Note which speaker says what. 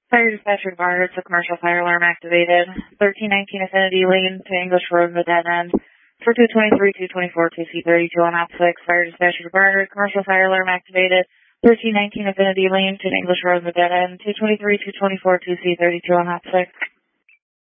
Speaker 1: Fire dispatcher to Barnard, so commercial fire alarm activated. 1319 Affinity Lane to English Road, the dead end. For 223, 224, 2C32 on OPSIC. Fire dispatcher to Barnard, commercial fire alarm activated. 1319 Affinity Lane to English Road, the dead end. 223, 224, 2C32 on OPSIC.